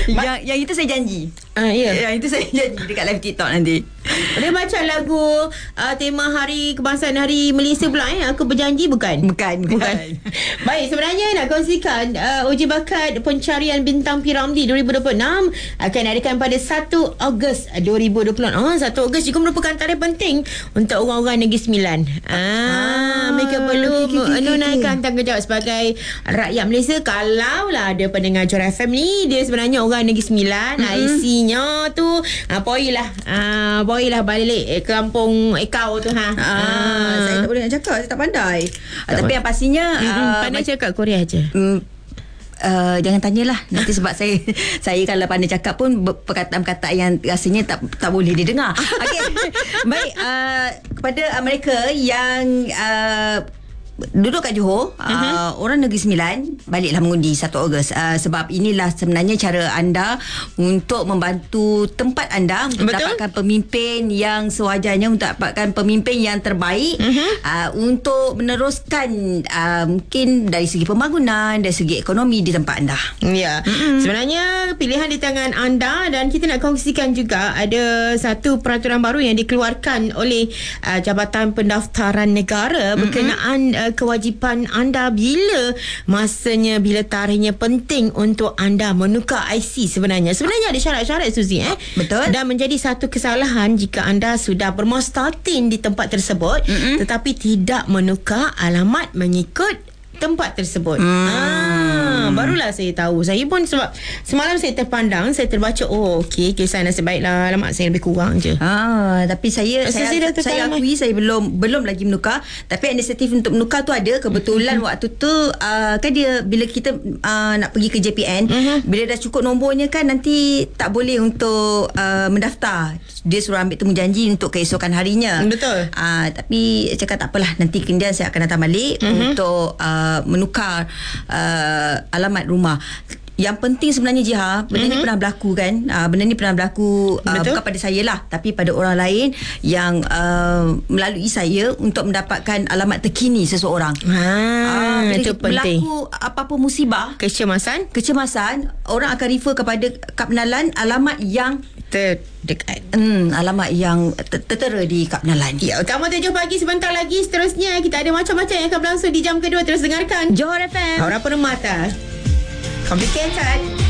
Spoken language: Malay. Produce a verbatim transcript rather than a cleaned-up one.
Yang yang itu saya janji. Ah, ya. Yang itu saya janji dekat live TikTok nanti. Dia macam lagu uh, tema Hari Kebangsaan Hari Malaysia pula eh. Aku berjanji bukan? Bukan, bukan. Baik, sebenarnya nak kongsikan uh, uji bakat pencarian bintang P. Ramlee dua ribu dua puluh enam akan diadakan pada satu Ogos dua ribu dua puluh enam. Ah, satu Ogos juga merupakan tarikh penting untuk orang-orang Negeri Sembilan. Ah, ah mereka perlu okay, okay, menunaikan okay. tanggungjawab sebagai rakyat Malaysia. Kalau lah ada pendengar Jora F M ni, dia sebenarnya orang Negeri Sembilan, mm-hmm. I C-nya tu ah, poilah. Ah, poilah balik eh, kampung Ekau tu ha. Ah, ah. Saya tak boleh nak cakap, saya tak pandai. Tak tapi yang pastinya mm-hmm. uh, pandai cakap Korea aja. Mm, Uh, jangan tanyalah nanti sebab saya saya kalau pandai cakap pun perkataan-perkataan yang rasanya tak tak boleh didengar. Okey. Baik, uh, kepada mereka yang uh, duduk kat Johor, uh-huh. uh, orang Negeri Sembilan, baliklah mengundi satu Ogos. Uh, sebab inilah sebenarnya cara anda untuk membantu tempat anda untuk Betul? Mendapatkan pemimpin yang sewajarnya, untuk dapatkan pemimpin yang terbaik, uh-huh. uh, untuk meneruskan uh, mungkin dari segi pembangunan, dari segi ekonomi di tempat anda. Ya, uh-huh. sebenarnya pilihan di tangan anda, dan kita nak kongsikan juga ada satu peraturan baru yang dikeluarkan oleh uh, Jabatan Pendaftaran Negara uh-huh. berkenaan uh, kewajipan anda bila masanya, bila tarikhnya penting untuk anda menukar I C sebenarnya. Sebenarnya ada syarat-syarat, Suzy, eh? Betul. Dan menjadi satu kesalahan jika anda sudah bermustatin di tempat tersebut, mm-hmm. tetapi tidak menukar alamat mengikut tempat tersebut. Hmm. Ah, barulah saya tahu. Saya pun sebab semalam saya terpandang, saya terbaca, oh okey, kisah nasib baiklah, alamat saya lebih kurang je. Ah, tapi saya Masa saya, saya, saya akui saya belum belum lagi menukar, tapi inisiatif untuk menukar tu ada. Kebetulan mm-hmm. waktu tu uh, kan dia bila kita uh, nak pergi ke J P N, mm-hmm. bila dah cukup nombornya kan nanti tak boleh untuk uh, mendaftar. Dia suruh ambil temujanji untuk keesokan harinya. Betul. Uh, tapi cakap tak apalah, nanti kemudian saya akan datang balik mm-hmm. untuk uh, menukar uh, alamat rumah. Yang penting sebenarnya, Jiha, benda mm-hmm. ni pernah berlaku kan. uh, Benda ni pernah berlaku, uh, bukan pada saya lah, tapi pada orang lain yang uh, melalui saya untuk mendapatkan alamat terkini seseorang. ah, uh, Itu penting. Berlaku apa-apa musibah, Kecemasan Kecemasan, orang akan refer kepada Kad Penalan alamat yang terdekat. Hmm, alamat yang tertera di Kad Penalan. Ya, Utama tujuh pagi sebentar lagi. Seterusnya kita ada macam-macam yang akan berlangsung di jam kedua. Terus dengarkan Johor F M, Aura Permata. Complicated.